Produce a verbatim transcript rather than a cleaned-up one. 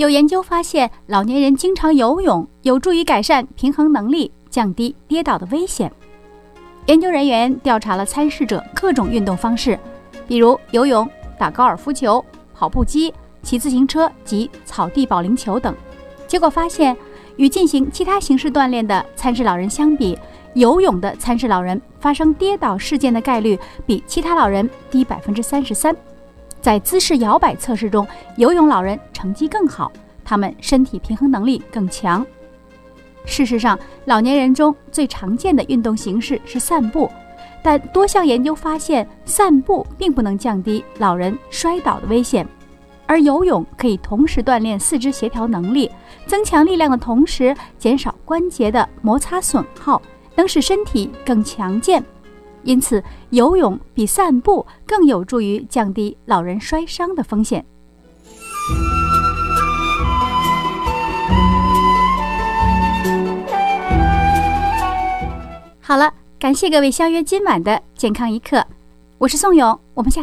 有研究发现，老年人经常游泳有助于改善平衡能力，降低跌倒的危险。研究人员调查了参试者各种运动方式，比如游泳、打高尔夫球、跑步机、骑自行车及草地保龄球等。结果发现，与进行其他形式锻炼的参试老人相比，游泳的参试老人发生跌倒事件的概率比其他老人低百分之三十三。在姿势摇摆测试中，游泳老人成绩更好，他们身体平衡能力更强。事实上，老年人中最常见的运动形式是散步，但多项研究发现，散步并不能降低老人摔倒的危险，而游泳可以同时锻炼四肢协调能力，增强力量的同时减少关节的摩擦损耗，能使身体更强健。因此，游泳比散步更有助于降低老人摔伤的风险。好了，感谢各位相约今晚的健康一刻，我是宋勇，我们下次